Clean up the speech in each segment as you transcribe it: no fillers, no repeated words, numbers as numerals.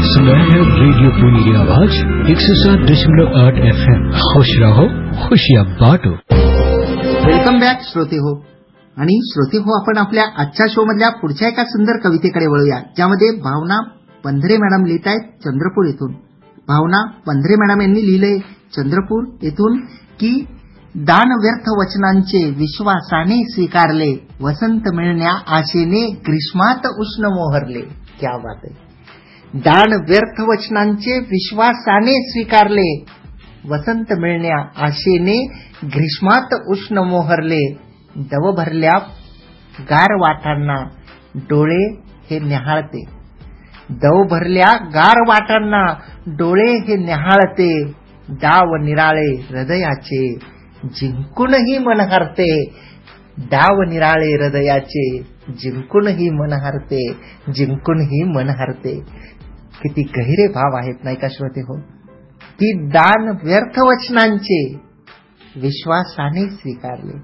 सुन रहे हैं रेडियो पुनी की आवाज 107.8 FM। खुश रहो, खुशियां बांटो। वेलकम बॅक श्रोते हो। आणि श्रोते हो, आपण आपल्या आजच्या शो मधल्या पुढच्या एका सुंदर कवितेकडे वळूया, ज्यामध्ये भावना पंधरे मॅडम लिहित आहेत चंद्रपूर येथून। भावना पंधरे मॅडम यांनी लिहिलंय चंद्रपूर येथून की दान व्यर्थ वचनांचे विश्वासाने स्वीकारले, वसंत मिळण्या आशेने ग्रीष्मात उष्ण मोहरले। क्या बात आहे। दान व्यर्थ वचनांचे विश्वासाने स्वीकारले, वसंत मिळण्या आशेने ग्रीष्मात उष्ण मोहरले। दव भरल्या गार वाटांना डोळे हे न्याहाळते, दव भरल्या गार वाटांना डोळे हे न्याहाळते। डाव निराळे हृदयाचे जिंकूनही मन हरते, डाव निराळे हृदयाचे जिंकूनही मन हरते, जिंकूनही मन हरते। किती गहिरे भाव आहेत नाही का श्रोते हो। की दान व्यर्थ वचनांचे विश्वासाने स्वीकारले।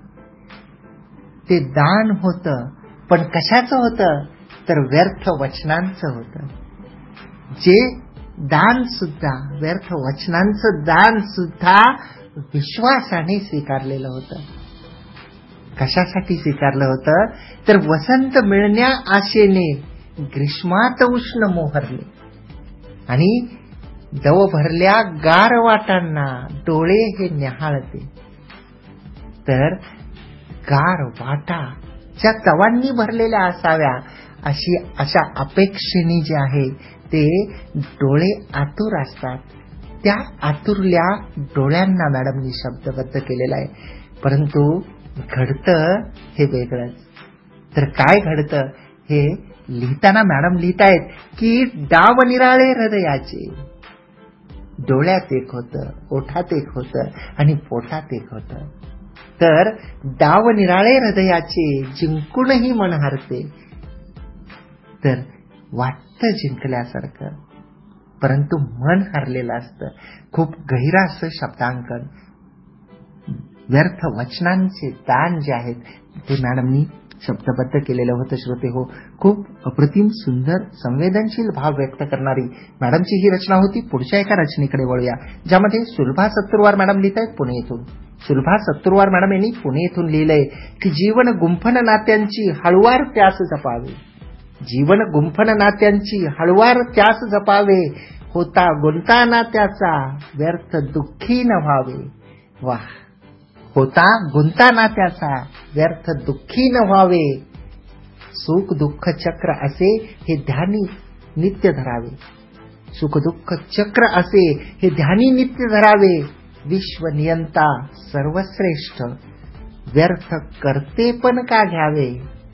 ते दान होतं, पण कशाचं होतं तर व्यर्थ वचनांचं होतं। जे दान सुद्धा, व्यर्थ वचनांचं दान सुद्धा विश्वासाने स्वीकारलेलं होतं। कशासाठी स्वीकारलं होतं तर वसंत मिळण्या आशेने ग्रीष्मात उष्ण मोहरले। आणि दव भरल्या गार वाटांना डोळे हे न्याहाळते। तर गार वाटा ज्या तवांनी भरलेल्या असाव्या अशा अपेक्षेने जे आहे ते डोळे आतुर असतात। त्या आतुरल्या डोळ्यांना मॅडमनी शब्दबद्ध केलेला आहे। परंतु घडतं हे वेगळंच। तर काय घडतं हे लिहिताना मॅडम लिहितायत की डाव निराळे हृदयाचे, डोळ्यात एक होतं, ओठात एक होतं आणि पोटात एक होतं। तर डाव निराळे हृदयाचे जिंकूनही मन हरते। तर वाटतं जिंकल्यासारखं, परंतु मन हरलेलं असतं। खूप गहिरा असं शब्दांकन व्यर्थ वचनांचे दान जे आहेत ते मॅडमनी शब्दबद्ध केलेलं होतं श्रोते हो। खूप अप्रतिम सुंदर संवेदनशील भाव व्यक्त करणारी मॅडमची ही रचना होती। पुढच्या एका रचनेकडे वळूया, ज्यामध्ये सुलभा सत्तुरवार मॅडम लिहित आहेत पुणे येथून। सुलभा सत्तुरवार मॅडम यांनी पुणे येथून लिहिलंय की जीवन गुंफन नात्यांची हळुवार त्यास जपावे, जीवन गुंफन नात्यांची हळुवार त्यास जपावे। होता गुंता नात्याचा व्यर्थ दुःखी न व्हावे। वाह, होता गुंता नात्याचा व्यर्थ दुःखी न व्हावे। सुख दुःख चक्र असे हे ध्यानी नित्य धरावे, सुख दुःख चक्र असे हे ध्यानी नित्य धरावे। विश्व नियंता सर्वश्रेष्ठ व्यर्थ करते पण का घ्यावे,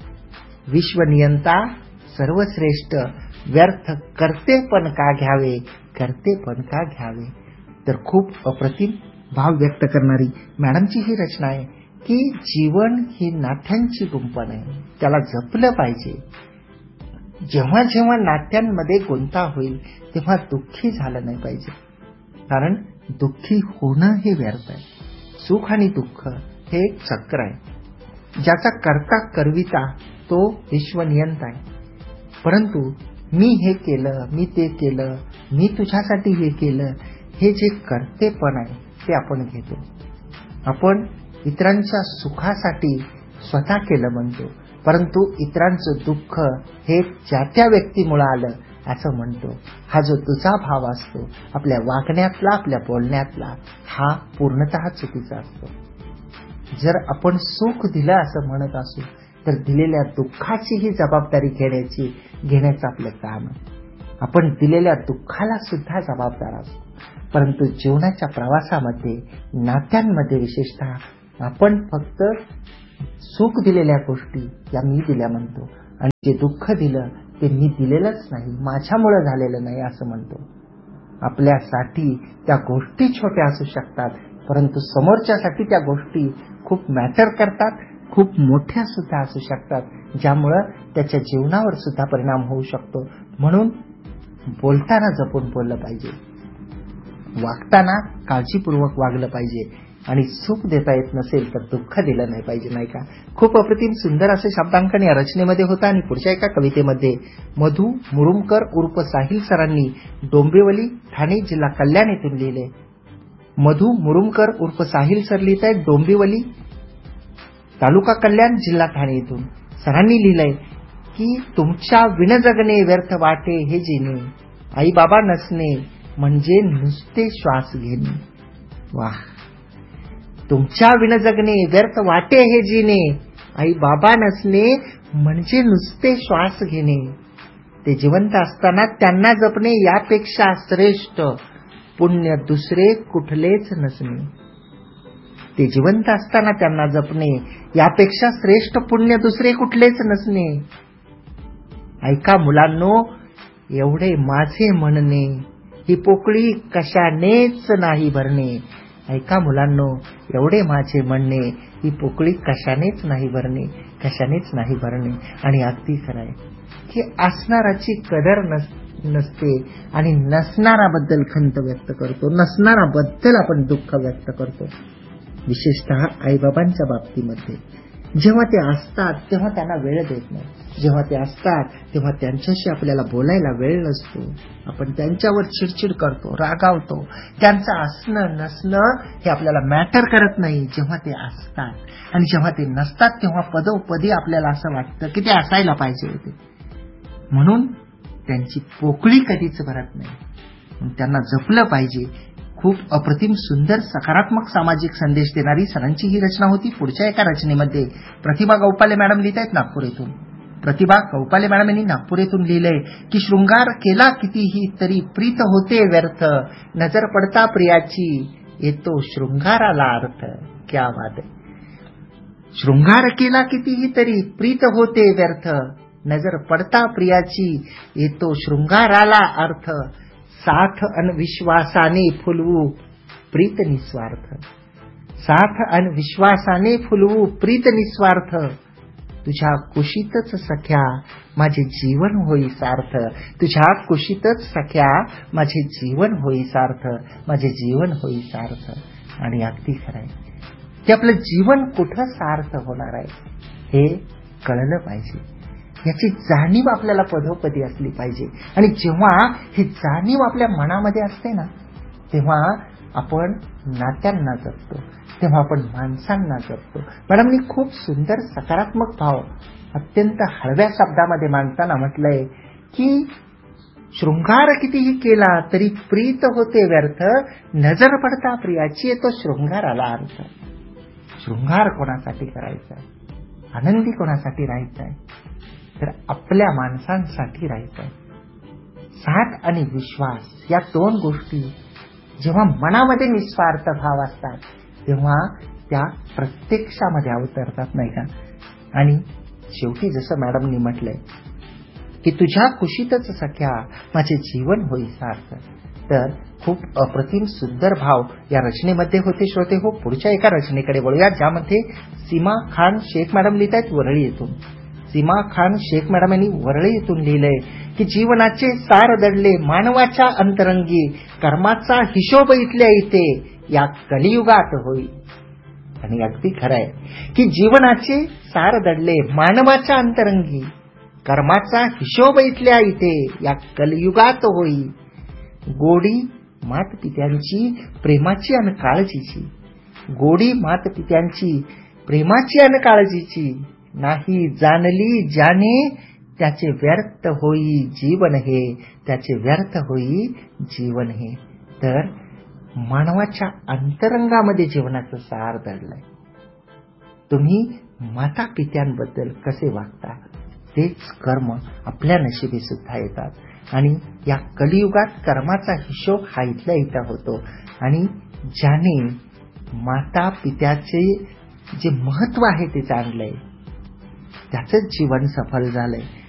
विश्व नियंता सर्वश्रेष्ठ व्यर्थ करते पण का घ्यावे, करते पण का घ्यावे। तर खूप अप्रतिम भाव व्यक्त करणारी मॅडमची ही रचना आहे की जीवन ही नात्यांची गुंफण आहे, त्याला जपलं पाहिजे। जेव्हा जेव्हा नात्यांमध्ये गुंता होईल तेव्हा दुःखी झालं नाही पाहिजे, कारण दुःखी होणं हे व्यर्थ आहे। सुख आणि दुःख हे एक चक्र आहे, ज्याचा करता करविता तो विश्वनियंता आहे। परंतु मी हे केलं, मी ते केलं, मी तुझ्यासाठी हे केलं, हे जे करतेपण आहे ते आपण घेतो। आपण इतरांच्या सुखासाठी स्वतः केलं म्हणतो, परंतु इतरांचं दुःख हे ज्या त्या व्यक्तीमुळे आलं असं म्हणतो। हा जो तुझा भाव असतो आपल्या वागण्यातला, आपल्या बोलण्यातला, हा पूर्णतः चुकीचा असतो। जर आपण सुख दिलं असं म्हणत असू तर दिलेल्या दुःखाची ही जबाबदारी घेण्याचं आपलं काम आहे। आपण दिलेल्या दुःखाला सुद्धा जबाबदार असतो, परंतु जीवनाच्या प्रवासामध्ये, नात्यांमध्ये विशेषतः आपण फक्त सुख दिलेल्या गोष्टी या मी दिल्या म्हणतो, आणि जे दुःख दिलं ते मी दिलेलंच नाही, माझ्यामुळे झालेलं नाही असं म्हणतो। आपल्यासाठी त्या गोष्टी छोट्या असू शकतात, परंतु समोरच्यासाठी त्या गोष्टी खूप मॅटर करतात, खूप मोठ्या सुद्धा असू शकतात, ज्यामुळं त्याच्या जीवनावर सुद्धा परिणाम होऊ शकतो। म्हणून बोलताना जपून बोललं पाहिजे, वागताना काळजीपूर्वक वागलं पाहिजे। आणि सुख देता येत नसेल तर दुःख दिलं नाही पाहिजे, नाही का? खूप अप्रतिम सुंदर असं शब्दांकन या रचनेमध्ये होतं. आणि पुढच्या एका कवितेमध्ये मधु मुरुमकर उर्फ साहिल सरांनी डोंबिवली, ठाणे जिल्हा कल्याण येथून लिहिले. मधु मुरुमकर उर्फ साहिल सर लिहित आहेत डोंबिवली, तालुका कल्याण, जिल्हा ठाणे येथून. सरांनी लिहिलंय की तुमच्या विण जगणे व्यर्थ वाटे हे जीने, आई बाबा नसणे म्हणजे नुसते श्वास घेणे. वाह! तुमच्या विण जगणे व्यर्थ वाटे हे जीने, आई बाबा नसणे म्हणजे नुसते श्वास घेणे. ते जिवंत असताना त्यांना जपणे यापेक्षा श्रेष्ठ पुण्य दुसरे कुठलेच नसणे. ते जिवंत असताना त्यांना जपणे यापेक्षा श्रेष्ठ पुण्य दुसरे कुठलेच नसणे. ऐका मुलांनो, एवढे माझे म्हणणे, ही पोकळी कशानेच नाही भरणे. ऐका मुलांनो, एवढे माझे म्हणणे, ही पोकळी कशानेच नाही भरणे, कशानेच नाही भरणे. आणि अगदी खरं आहे की असणाराची कदर नसते आणि नसणाराबद्दल खंत व्यक्त करतो, नसणाराबद्दल आपण दुःख व्यक्त करतो. विशेषतः आईबाबांच्या बाबतीमध्ये जेव्हा ते असतात तेव्हा त्यांना वेळ देत नाही, जेव्हा ते असतात तेव्हा त्यांच्याशी आपल्याला बोलायला वेळ नसतो. आपण त्यांच्यावर चिडचिड करतो, रागावतो. त्यांचं असणं नसणं हे आपल्याला मॅटर करत नाही जेव्हा ते असतात. आणि जेव्हा ते नसतात तेव्हा पदोपदी आपल्याला असं वाटतं की ते असायला पाहिजे होते. म्हणून त्यांची पोकळी कधीच भरत नाही, त्यांना जपलं पाहिजे. खूप अप्रतिम सुंदर सकारात्मक सामाजिक संदेश देणारी सरांची ही रचना होती. पुढच्या एका रचनेमध्ये प्रतिभा गौपाले मॅडम लिहित आहेत नागपूर येथून. प्रतिभा गौपाले मॅडम यांनी नागपूर येथून लिहिलंय की शृंगार केला कितीही तरी प्रीत होते व्यर्थ, नजर पडता प्रियाची येतो शृंगाराला अर्थ. क्या बात आहे! शृंगार केला कितीही तरी प्रीत होते व्यर्थ, नजर पडता प्रियाची येतो शृंगाराला अर्थ. साथ अन विश्वासाने फुलवू प्रीत निस्वार्थ, साथ अन विश्वासाने फुलवू प्रीत निस्वार्थ. तुझ्या कुशीतच सख्या माझे जीवन होई सार्थ, तुझ्या कुशीतच सख्या माझे जीवन होई सार्थ, माझे जीवन होई सार्थ. आणि अगदी खरं आहे की आपलं जीवन कुठं सार्थ होणार आहे हे कळलं पाहिजे, याची जाणीव आपल्याला पदोपदी असली पाहिजे. आणि जेव्हा ही जाणीव आपल्या मनामध्ये असते ना, तेव्हा आपण नात्यांना जपतो, तेव्हा आपण माणसांना जपतो. मॅडमनी खूप सुंदर सकारात्मक भाव अत्यंत हळव्या शब्दामध्ये मांडताना म्हटलंय की शृंगार कितीही केला तरी प्रीत होते व्यर्थ, नजर पडता प्रियाची येतो शृंगाराला अर्थ. शृंगार कोणासाठी करायचा, आनंदी कोणासाठी राहायचंय, तर आपल्या माणसांसाठी राहायचंय. साथ आणि विश्वास या दोन गोष्टी जेव्हा मनामध्ये निस्वार्थ भाव असतात तेव्हा त्या प्रत्यक्षामध्ये अवतरतात, नाही का? आणि शेवटी जसं मॅडमनी म्हटलंय की तुझ्या कुशीतच सख्या माझे जीवन होई सार्थ, तर खूप अप्रतिम सुंदर भाव या रचनेमध्ये होते. श्रोते हो, पुढच्या एका रचनेकडे वळूया ज्यामध्ये सीमा खान शेख मॅडम लिहित आहेत वरळी येथून. सीमा खान शेख मॅडम यांनी वरळी येथून लिहिलंय की जीवनाचे सार दडले मानवाच्या अंतरंगी, कर्माचा हिशोब इथल्या इथे या कलियुगात होई. आणि अगदी खरं आहे की जीवनाचे सार दडले मानवाच्या अंतरंगी, कर्माचा हिशोब इथल्या इथे या कलियुगात होई. गोडी मात पित्यांची प्रेमाची अन काळजीची, गोडी मात पित्यांची प्रेमाची अन काळजीची, नाही जाणली ज्याने त्याचे व्यर्थ होई जीवन हे, त्याचे व्यर्थ होई जीवन हे. तर मानवाच्या अंतरंगामध्ये जीवनाचं सार दडलंय. तुम्ही माता पित्यांबद्दल कसे वागता तेच कर्म आपल्या नशिबी सुद्धा येतात. आणि या कलियुगात कर्माचा हिशोब हा इथल्या इथं होतो. आणि ज्याने माता पित्याचे जे महत्व आहे ते जाणलंय त्याचंच जीवन सफल झालंय.